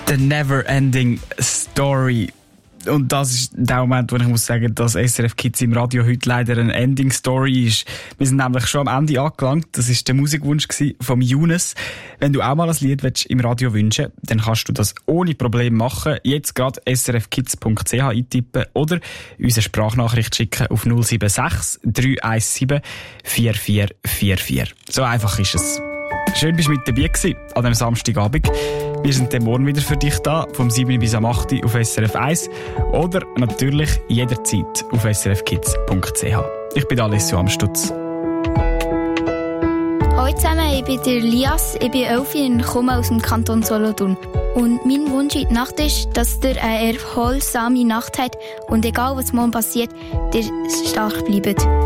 The Never-Ending Story. Und das ist der Moment, wo ich muss sagen, dass SRF Kids im Radio heute leider eine Ending Story ist. Wir sind nämlich schon am Ende angelangt. Das war der Musikwunsch vom Younes. Wenn du auch mal ein Lied im Radio wünschen willst, dann kannst du das ohne Problem machen. Jetzt gerade srfkids.ch eintippen oder uns eine Sprachnachricht schicken auf 076 317 4444. So einfach ist es. Schön, bist du mit dabei gewesen an diesem Samstagabend. Wir sind dann morgen wieder für dich da, vom 7 bis am 8 auf SRF 1 oder natürlich jederzeit auf srfkids.ch. Ich bin Alessio Amstutz. Hallo zusammen, ich bin der Lias, ich bin 11 und komme aus dem Kanton Solothurn. Und mein Wunsch in der Nacht ist, dass ihr eine erholsame Nacht habt und egal was morgen passiert, ihr stark bleibt.